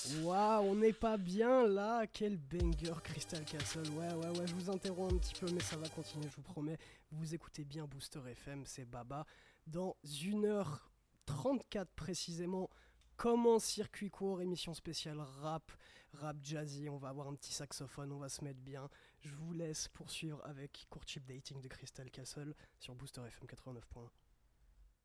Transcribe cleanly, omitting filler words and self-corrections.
Waouh, on n'est pas bien là. Quel banger Crystal Castle. Ouais, je vous interromps un petit peu, mais ça va continuer, je vous promets. Vous écoutez bien Booster FM, c'est Baba. Dans 1h34 précisément, commence Circuit Court, émission spéciale rap jazzy. On va avoir un petit saxophone, on va se mettre bien. Je vous laisse poursuivre avec Courtship Dating de Crystal Castle sur Booster FM 89.1.